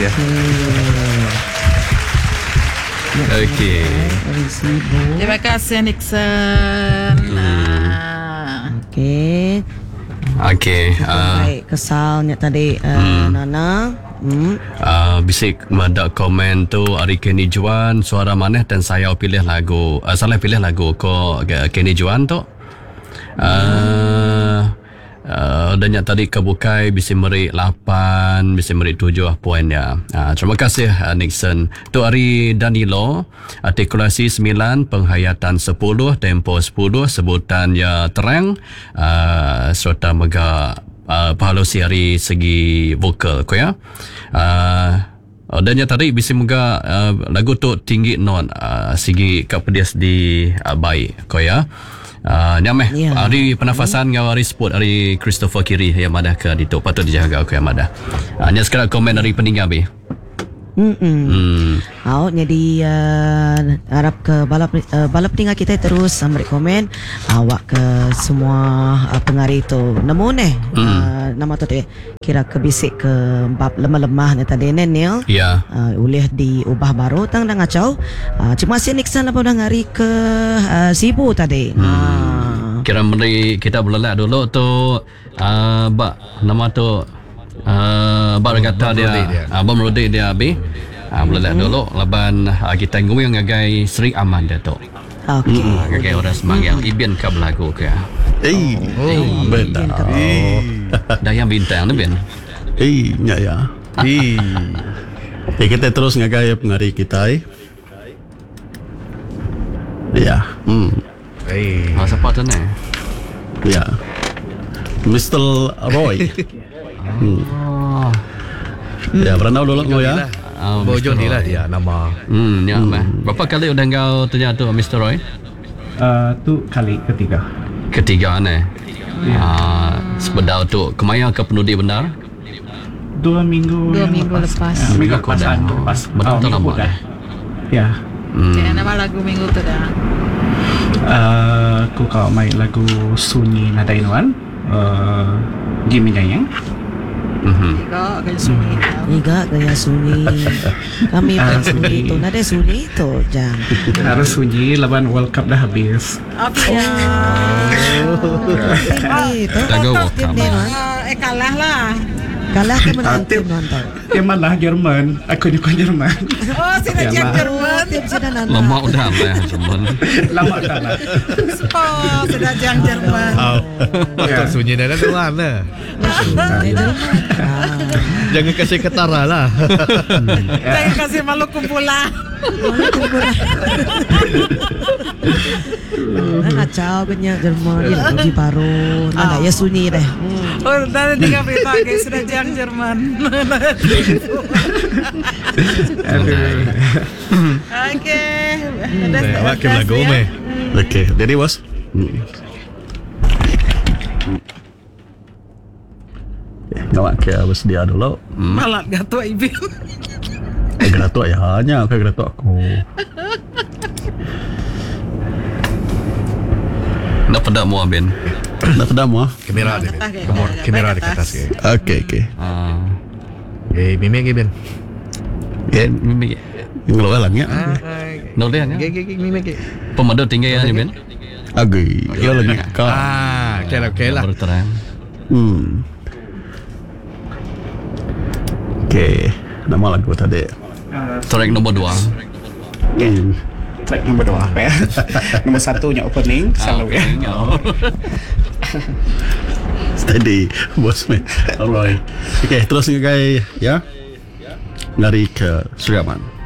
kasih ya. Okey. Terima kasih Nixon. Okey. Baik, kesalnya tadi Nana. Bisik madak komen tu Ari Kenny Juan suara maneh dan saya pilih lagu salah pilih lagu ko Kenny Juan tu. Dan yang tadi kebukai bisa meri 8, bisa meri 7 poinnya. Terima kasih Nixon. Tu Ari Danilo, artikulasi 9, penghayatan 10, tempo 10, sebutan ya terang, serta mega pahalusi dari segi vokal ko ya. Dan yang tadi bisa moga lagu tu tinggi non segi kapedias di baik ko ya. Nyameh hari pernafasan ngau hari sport hari Christopher Kiri yang madah ke dituk patut dijaga aku yang madah. Hanya sekarang komen dari peninggal be. Jadi harap ke balap tinggal kita terus ambil komen awak ke semua pengari itu namun nama tu kira kebisik ke bab lemah-lemah ni tadi Nenil boleh diubah baru tang dah ngacau cuma si Nixon apa dah ngari ke Sibu tadi kira meri kita belak dulu tu bak nama tu Abang kata dia Abang merodik dia Abi Meledak dulu Leban kita tunggu yang ngagai Sri Aman dia tu ngagai orang semangat Ibian kab lagu ke betul dah yang bintang tu Ben ya kita terus ngagai pengari kita ya siapa tu ni ya Mr. Roy ya berenau dulu kau ya Bojong ni lah dia nama ya berapa kali udah kau tanya tu Mr. Roy tu kali ketiga ni sepedal tu kemaya ke penudi benar 2 minggu lepas minggu lepas betul lama dah ya nama lagu minggu tu dah aku kau main lagu Sunyi Nada Inuan Jimmy Jayang Iga gaya sunyi kami pun sunyi itu nada sunyi itu jang harus sunyi laban World Cup dah habis jaga World Cup kalah lah kalah ke menang tim nonton malah Jerman aku juga Jerman sudah Jerman tim sudah nonton lama udah lah Jerman lama dah lah sudah Jerman betul sunyi dah tuan lah jangan kasih ketara lah jangan kasih Maluku pula kacau banyak Jerman yang uji baru mana ya sunyi deh dah tinggal berita guys sudah Jerman awak ke lagu me okey jadi bos ngawak ke bos dia dulu malat gato Ibin grato ya hanya ke grato aku nak pedak mu Ben nak sedam ah kamera dia kamera di atas ke okey mimik ke Ben mimik ngeluar langnya no dia mimik ke pemadu tinggal ya Ben agi lo lagi okey lah berterang okey nama lagu tadi track nombor 2 track nombor 2 apa ya nombor 1 nya opening selalu ya steady bos me alright okey terus guys ya lari ke Sri Aman